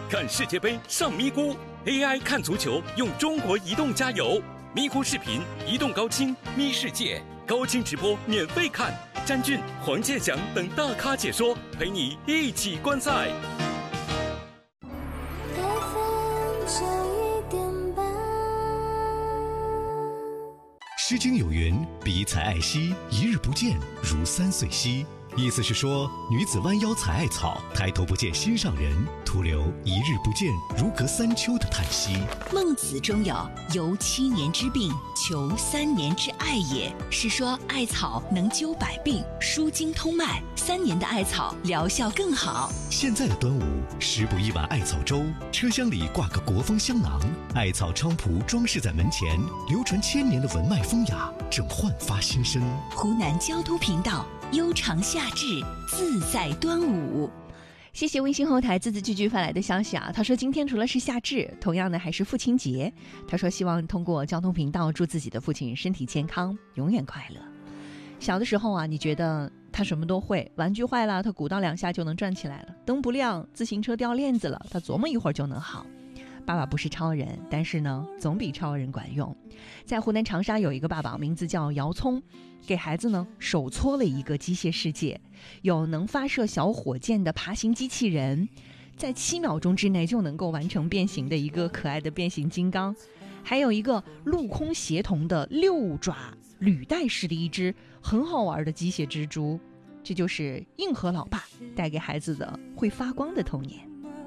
看世界杯上咪咕 ，AI 看足球用中国移动加油。咪咕视频、移动高清咪世界高清直播免费看，詹俊、黄健翔等大咖解说，陪你一起观赛。 诗经有云：彼采艾兮，一日不见，如三岁兮。意思是说，女子弯腰采艾草，抬头不见心上人，徒留一日不见，如隔三秋的叹息。 孟子中有“由7年之病，求3年之艾也”，是说艾草能灸百病，舒筋通脉，3年的艾草疗效更好。 现在的端午，食补一碗艾草粥，车厢里挂个国风香囊，艾草菖蒲装饰在门前，流传1000年的文脉风雅正焕发新生。 湖南交通频道，悠长夏至，自在端午。谢谢微信后台字字句句发来的消息啊，他说今天除了是夏至，同样的还是父亲节。他说希望通过交通频道祝自己的父亲身体健康，永远快乐。小的时候啊，你觉得他什么都会，玩具坏了他鼓捣2下就能转起来了，灯不亮自行车掉链子了，他琢磨一会儿就能好。爸爸不是超人，但是呢总比超人管用。在湖南长沙有一个爸爸，名字叫姚聪，给孩子呢手搓了一个机械世界，有能发射小火箭的爬行机器人，在7秒钟之内就能够完成变形的一个可爱的变形金刚，还有一个陆空协同的6爪履带式的一只很好玩的机械蜘蛛。这就是硬核老爸带给孩子的会发光的童年。